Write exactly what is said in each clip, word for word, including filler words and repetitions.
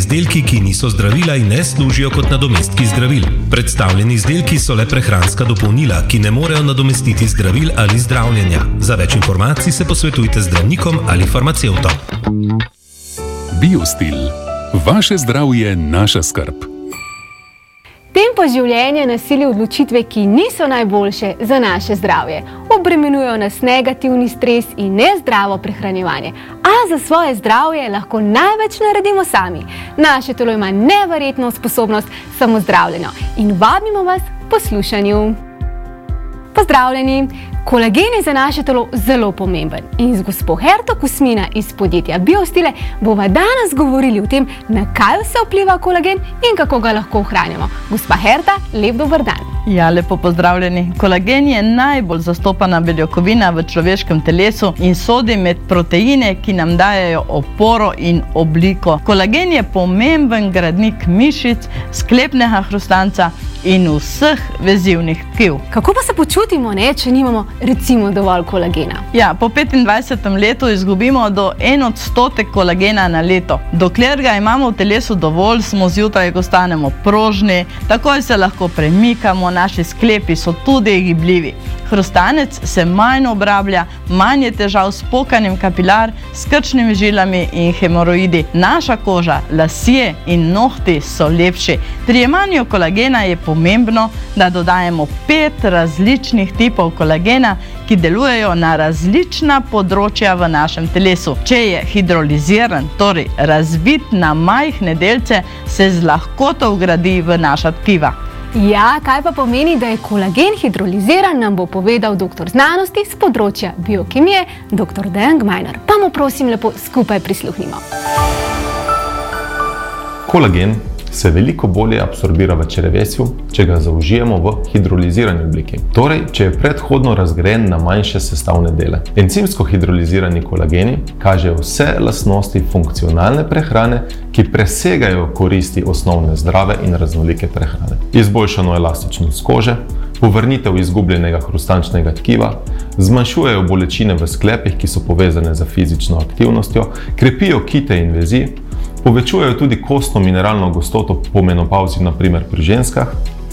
Izdelki, ki niso zdravila in ne služijo kot nadomestki zdravil. Predstavljeni izdelki so le prehranska dopolnila, ki ne morejo nadomestiti zdravil ali zdravljenja. Za več informacij se posvetujte z zdravnikom ali farmacevtom. Biostil. Vaše zdravje, naša skrb. Tempo življenja nasili odločitve, ki niso najboljše za naše zdravje. Obremenjujejo nas negativni stres in nezdravo prehranjevanje. A za svoje zdravje lahko največ naredimo sami. Naše telo ima neverjetno sposobnost samozdravljenja in vabimo vas k poslušanju. Pozdravljeni! Kolagen je za naše telo zelo pomemben in z gospo Herto Kusmina iz podjetja Biostile bova danes govorili o tem, na kaj vse vpliva kolagen in kako ga lahko ohranjamo. Gospa Herta, lep dober dan! Ja, lepo pozdravljeni. Kolagen je najbolj zastopana beljakovina v človeškem telesu in sodi med proteine, ki nam dajejo oporo in obliko. Kolagen je pomemben gradnik mišic, sklepnega hrustanca in vseh vezivnih tkiv. Kako pa se počutimo, ne, če nimamo recimo dovolj kolagena? Ja, po petindvajsetem letu izgubimo do en odstotek kolagena na leto. Dokler ga imamo v telesu dovolj, smo zjutraj, ko stanemo prožni, takoj se lahko premikamo, naši sklepi so tudi gibljivi. Hrustanec se manj obrablja, manj je težav s pokanjem kapilar, s krčnimi žilami in hemoroidi. Naša koža, lasje in nohti so lepši. Pri jemanju kolagena je pomembno, da dodajemo pet različnih tipov kolagena, ki delujejo na različna področja v našem telesu. Če je hidroliziran, torej razbit na majhne delce, se z lahkoto vgradi v naša tkiva. Ja, kaj pa pomeni, da je kolagen hidroliziran, nam bo povedal doktor znanosti z področja biokemije, doktor Dejan Gmajner. Pa mu prosim lepo skupaj prisluhnimo. Kolagen se veliko bolje absorbira v črevesju, če ga zaužijemo v hidrolizirani obliki. Torej, če je predhodno razgrajen na manjše sestavne dele. Encimsko hidrolizirani kolageni kažejo vse lastnosti funkcionalne prehrane, ki presegajo koristi osnovne zdrave in raznolike prehrane. Izboljšano elastičnost kože, povrnitev izgubljenega hrustančnega tkiva, zmanjšujejo bolečine v sklepih, ki so povezane z fizično aktivnostjo, krepijo kite in vezi, povečujejo tudi kostno mineralno gostoto po menopavzi, na primer pri ženskah,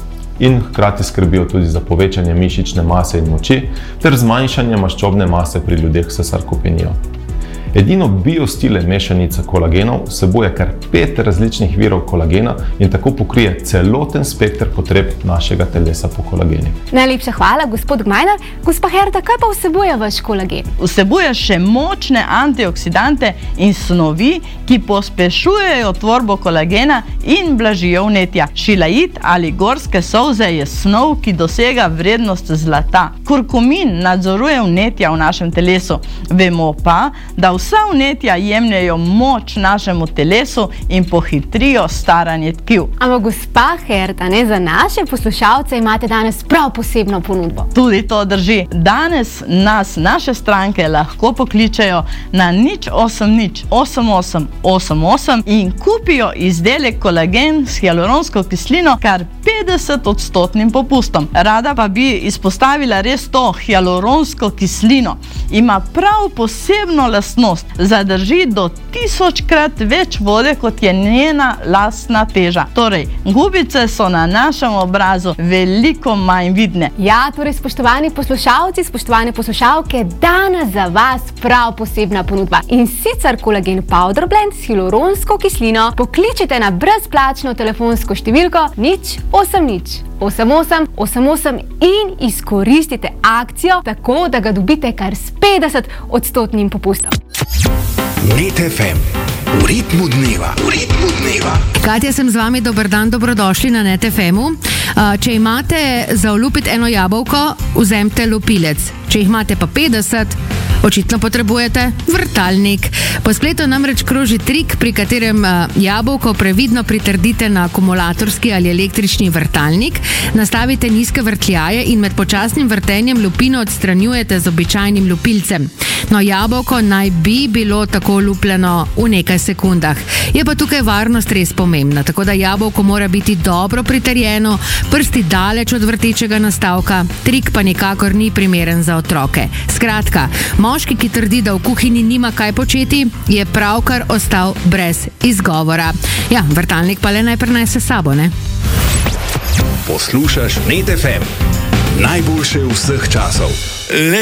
in hkrati skrbijo tudi za povečanje mišične mase in moči ter zmanjšanje maščobne mase pri ljudeh s sarkopenijo. Edino Biostile mešanica kolagenov vsebuje kar pet različnih virov kolagena in tako pokrije celoten spekter potreb našega telesa po kolageni. Najlepša hvala, gospod Gmajner. Gospa Herta, kaj pa vsebuje vaš kolagen? Vsebuje še močne antioksidante in snovi, ki pospešujejo tvorbo kolagena in blažijo vnetja. Šilajit ali gorske solze je snov, ki dosega vrednost zlata. Kurkumin nadzoruje vnetja v našem telesu. Vemo pa, da vsa vnetja jemljajo moč našemu telesu in pohitrijo staranje tkiv. Ampak gospa Herta, ne, za naše poslušalce imate danes prav posebno ponudbo. Tudi to drži. Danes nas naše stranke lahko pokličejo na nič osem nič osem osem osem osem in kupijo izdelek kolagen s hialuronsko kislino kar petdeset odstotnim popustom. Rada pa bi izpostavila res to hialuronsko kislino. Ima prav posebno lastnost. Zadrži do tisočkrat več vode, kot je njena lastna teža. Torej, gubice so na našem obrazu veliko manj vidne. Ja, torej, spoštovani poslušalci, spoštovane poslušalke, danes za vas prav posebna ponudba. In sicer kolagen powder blend s hialuronsko kislino pokličite na brezplačno telefonsko številko nič osem nič osem osem osem osem in izkoristite akcijo tako, da ga dobite kar s petdeset odstotnim popustom. Net ef em. V ritmu dneva. V ritmu dneva. Katja, sem z vami, dober dan, dobrodošli na Net ef emu. Če imate za olupiti eno jabolko, vzemite lupilec. Če jih imate pa petdeset, očitno potrebujete vrtalnik. Po spletu namreč kroži trik, pri katerem jabolko previdno pritrdite na akumulatorski ali električni vrtalnik, nastavite nizke vrtljaje in med počasnim vrtenjem lupino odstranjujete z običajnim lupilcem. No, jabolko naj bi bilo tako olupljeno v nekaj sekundah. Je pa tukaj varnostni vrtnost res pomembna, tako da jabolko mora biti dobro pritrjeno, prsti daleč od vrtečega nastavka, trik pa nikakor ni primeren za otroke. Skratka, moški, ki trdi, da v kuhinji nima kaj početi, je pravkar ostal brez izgovora. Ja, vrtalnik pa le naj prinese s sabo, ne? Poslušaš Net F M, najboljše vseh časov.